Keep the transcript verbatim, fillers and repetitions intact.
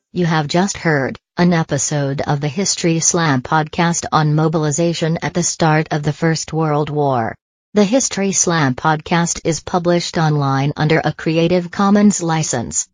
You have just heard an episode of the History Slam podcast on mobilization at the start of the First World War. The History Slam podcast is published online under a Creative Commons license.